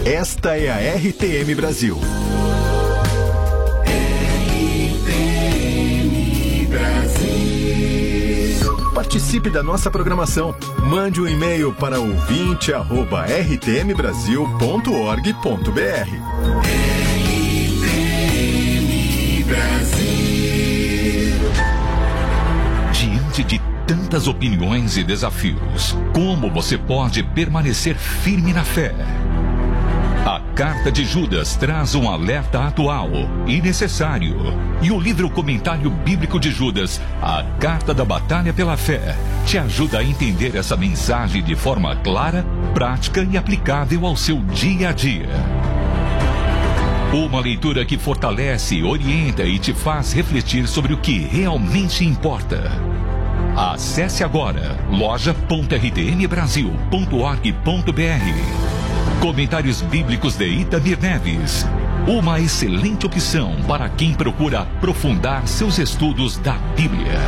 Esta é a RTM Brasil. RTM Brasil. Participe da nossa programação. Mande um e-mail para ouvinte@rtmbrasil.org.br. RTM Brasil. Diante de tantas opiniões e desafios, como você pode permanecer firme na fé? A Carta de Judas traz um alerta atual e necessário. E o livro Comentário Bíblico de Judas, a Carta da Batalha pela Fé, te ajuda a entender essa mensagem de forma clara, prática e aplicável ao seu dia a dia. Uma leitura que fortalece, orienta e te faz refletir sobre o que realmente importa. Acesse agora loja.rtmbrasil.org.br. Comentários Bíblicos de Itamir Neves. Uma excelente opção para quem procura aprofundar seus estudos da Bíblia.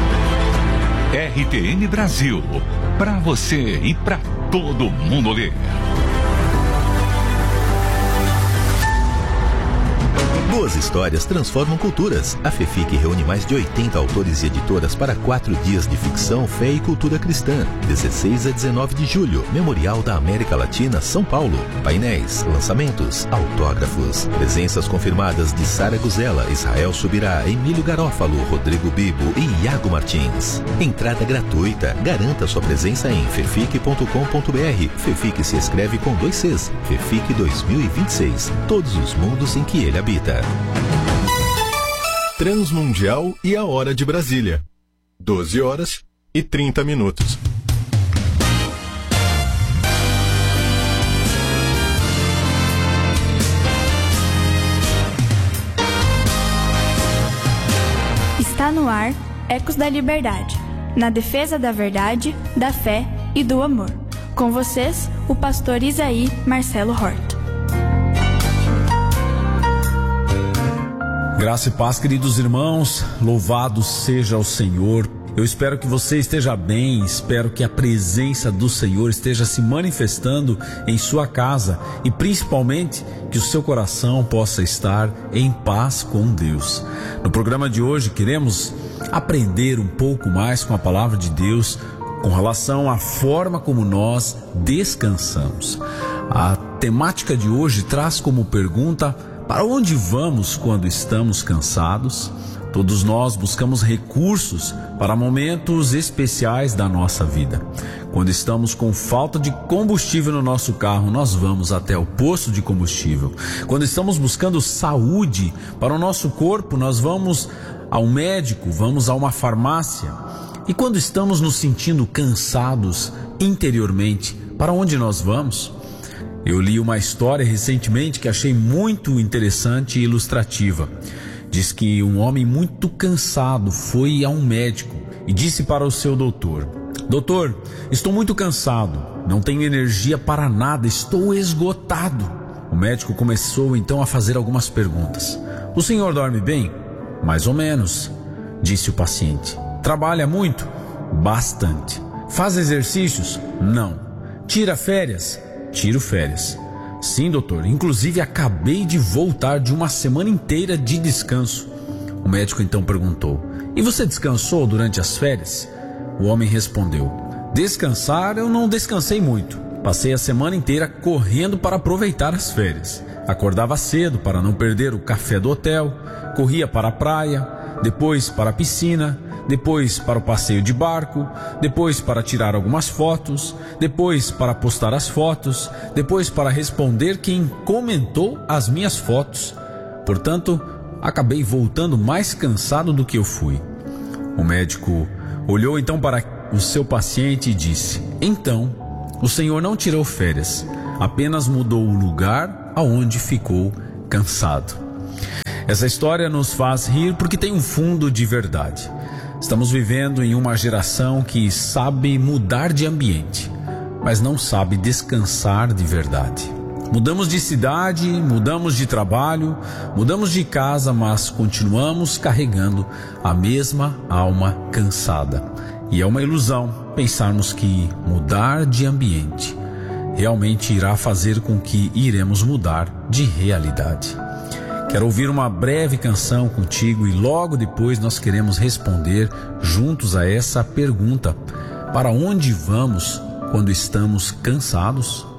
RTM Brasil. Para você e para todo mundo ler. Boas histórias transformam culturas. A FEFIC reúne mais de 80 autores e editoras para 4 dias de ficção, fé e cultura cristã. 16 a 19 de julho, Memorial da América Latina, São Paulo. Painéis, lançamentos, autógrafos. Presenças confirmadas de Sara Guzela, Israel Subirá, Emílio Garófalo, Rodrigo Bibo e Iago Martins. Entrada gratuita. Garanta sua presença em fefic.com.br. FEFIC se escreve com 2 Cs. FEFIC 2026. Todos os mundos em que ele habita. Transmundial e a hora de Brasília. 12h30. Está no ar Ecos da Liberdade, na defesa da verdade, da fé e do amor. Com vocês, o pastor Isaí Marcelo Horta. Graça e paz, queridos irmãos, louvado seja o Senhor. Eu espero que você esteja bem, espero que a presença do Senhor esteja se manifestando em sua casa e principalmente que o seu coração possa estar em paz com Deus. No programa de hoje queremos aprender um pouco mais com a palavra de Deus com relação à forma como nós descansamos. A temática de hoje traz como pergunta: para onde vamos quando estamos cansados? Todos nós buscamos recursos para momentos especiais da nossa vida. Quando estamos com falta de combustível no nosso carro, nós vamos até o posto de combustível. Quando estamos buscando saúde para o nosso corpo, nós vamos ao médico, vamos a uma farmácia. E quando estamos nos sentindo cansados interiormente, para onde nós vamos? Eu li uma história recentemente que achei muito interessante e ilustrativa. Diz que um homem muito cansado foi a um médico e disse para o seu doutor: doutor, estou muito cansado, não tenho energia para nada, estou esgotado. O médico começou então a fazer algumas perguntas. O senhor dorme bem? Mais ou menos, disse o paciente. Trabalha muito? Bastante. Faz exercícios? Não. Tira férias? Tiro férias. Sim, doutor, inclusive acabei de voltar de uma semana inteira de descanso. O médico então perguntou: e você descansou durante as férias? O homem respondeu: descansar eu não descansei muito. Passei a semana inteira correndo para aproveitar as férias. Acordava cedo para não perder o café do hotel, corria para a praia, depois para a piscina, depois para o passeio de barco, depois para tirar algumas fotos, depois para postar as fotos, depois para responder quem comentou as minhas fotos. Portanto, acabei voltando mais cansado do que eu fui. O médico olhou então para o seu paciente e disse: então, o senhor não tirou férias, apenas mudou o lugar aonde ficou cansado. Essa história nos faz rir porque tem um fundo de verdade. Estamos vivendo em uma geração que sabe mudar de ambiente, mas não sabe descansar de verdade. Mudamos de cidade, mudamos de trabalho, mudamos de casa, mas continuamos carregando a mesma alma cansada. E é uma ilusão pensarmos que mudar de ambiente realmente irá fazer com que iremos mudar de realidade. Quero ouvir uma breve canção contigo e logo depois nós queremos responder juntos a essa pergunta: para onde vamos quando estamos cansados?